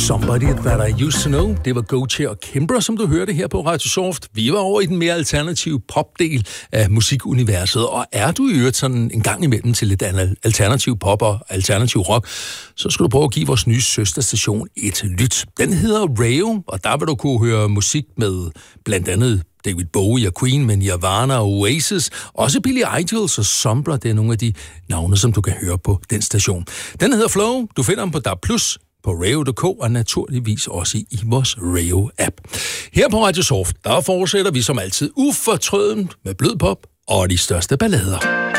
Somebody That I Used To Know. Det var Gotye og Kimbra, som du hørte her på Radio Soft. Vi var over i den mere alternative popdel af musikuniverset, og er du i øvrigt sådan en gang imellem til lidt alternativ pop og alternativ rock, så skal du prøve at give vores nye søsterstation et lyt. Den hedder Rayo, og der vil du kunne høre musik med blandt andet David Bowie og Queen, men Nirvana og Oasis, også Billy Idol og Sombra. Det er nogle af de navne, som du kan høre på den station. Den hedder Flow. Du finder den på DAB+, på Rayo.dk og naturligvis også i vores Rayo-app. Her på Radio Soft, der fortsætter vi som altid ufortrødent med blød pop og de største ballader.